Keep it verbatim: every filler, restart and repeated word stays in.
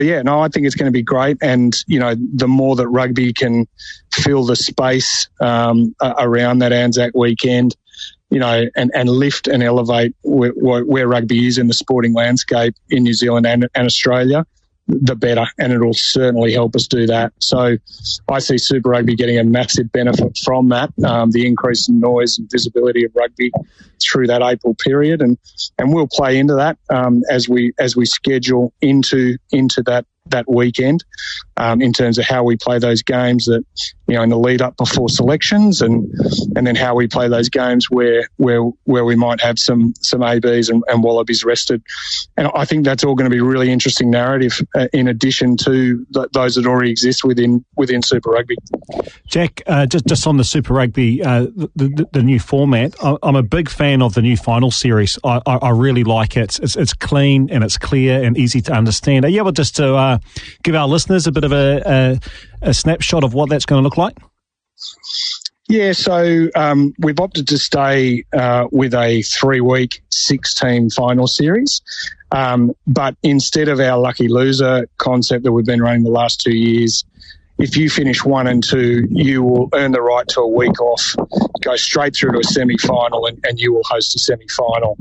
yeah, no, I think it's going to be great. And, you know, the more that rugby can fill the space um, around that Anzac weekend, you know, and, and lift and elevate where, where rugby is in the sporting landscape in New Zealand and, and Australia, the better, and it'll certainly help us do that. So I see Super Rugby getting a massive benefit from that, um, the increase in noise and visibility of rugby through that April period, and, and we'll play into that um, as we as we schedule into into that that weekend um, in terms of how we play those games that, you know, in the lead up before selections, and and then how we play those games where where where we might have some some A Bs and, and Wallabies rested. And I think that's all going to be really interesting narrative uh, in addition to th- those that already exist within within Super Rugby. Jack, uh, just just on the Super Rugby, uh, the, the, the new format, I, I'm a big fan of the new final series. I, I, I really like it. It's, it's clean and it's clear and easy to understand. Are you able just to uh, give our listeners a bit of a, a, a snapshot of what that's going to look like? Yeah, so um, we've opted to stay uh, with a three-week, six-team final series. Um, but instead of our lucky loser concept that we've been running the last two years, if you finish one and two, you will earn the right to a week off, go straight through to a semi-final, and, and you will host a semi-final.